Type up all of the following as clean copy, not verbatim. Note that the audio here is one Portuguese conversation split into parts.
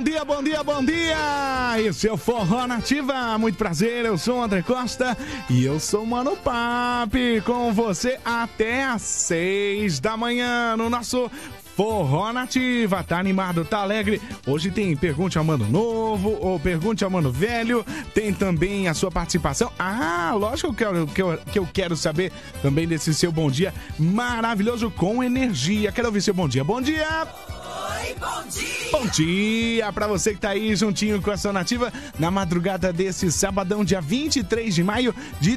dia, bom dia, bom dia! Esse é o Forró Nativa, muito prazer, eu sou o André Costa e eu sou o Mano Papi, com você até às 6 da manhã no nosso Forró Nativa. Tá animado, tá alegre? Hoje tem Pergunte ao Mano Novo ou Pergunte ao Mano Velho, tem também a sua participação. Ah, lógico que eu quero saber também desse seu bom dia maravilhoso com energia. Quero ouvir seu bom dia. Bom dia! Oi, bom dia! Bom dia pra você que tá aí juntinho com a Ação Nativa na madrugada desse sabadão, dia 23 de maio de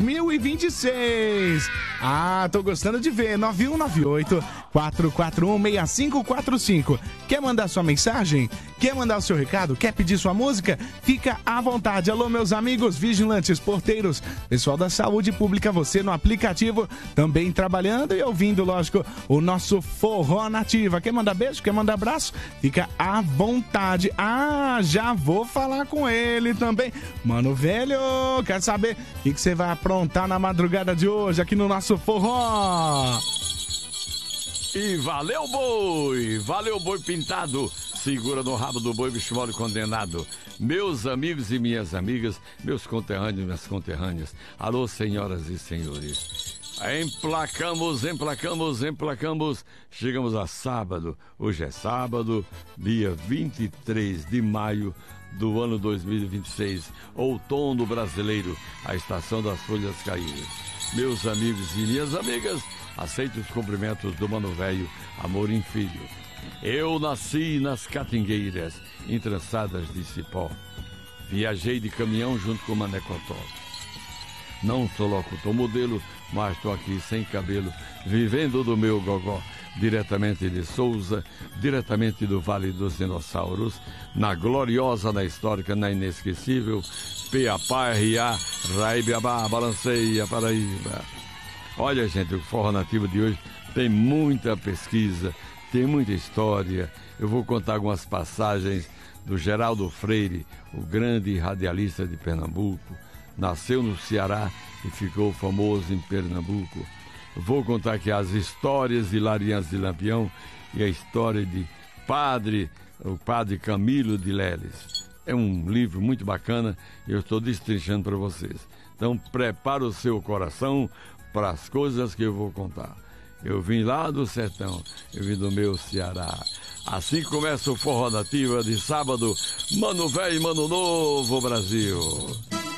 2026. Ah, tô gostando de ver. 9198-441-6545. Quer mandar sua mensagem? Quer mandar o seu recado? Quer pedir sua música? Fica à vontade. Alô, meus amigos vigilantes, porteiros, pessoal da saúde pública, você no aplicativo, também trabalhando e ouvindo, lógico, o nosso Forró Nativa. Quer mandar beijo? Quer mandar abraço? Fica à vontade. Ah, já vou falar com ele também. Mano velho, quero saber o que você vai aprontar na madrugada de hoje aqui no nosso Forró. E valeu boi pintado, segura no rabo do boi, bicho mole condenado. Meus amigos e minhas amigas, meus conterrâneos e minhas conterrâneas, alô senhoras e senhores. Emplacamos, chegamos a sábado, hoje é sábado, dia 23 de maio do ano 2026, outono brasileiro, a estação das folhas caídas. Meus amigos e minhas amigas, aceito os cumprimentos do Mano Velho, Amorim Filho. Eu nasci nas catingueiras, entrançadas de cipó, viajei de caminhão junto com o Mané Cotó. Não sou locutor modelo, mas estou aqui sem cabelo, vivendo do meu gogó, diretamente de Souza, diretamente do Vale dos Dinossauros, na gloriosa, na histórica, na inesquecível, Piapá, R.A., Raibiabá, Balanceia, Paraíba. Olha, gente, o Forró Nativo de hoje tem muita pesquisa, tem muita história. Eu vou contar algumas passagens do Geraldo Freire, o grande radialista de Pernambuco. Nasceu no Ceará e ficou famoso em Pernambuco. Vou contar aqui as histórias de Larinhas de Lampião e a história de o padre Camilo de Leles. É um livro muito bacana e eu estou destrinchando para vocês. Então prepara o seu coração para as coisas que eu vou contar. Eu vim lá do sertão, eu vim do meu Ceará. Assim começa o Forró Nativa de sábado. Mano velho, mano novo, Brasil.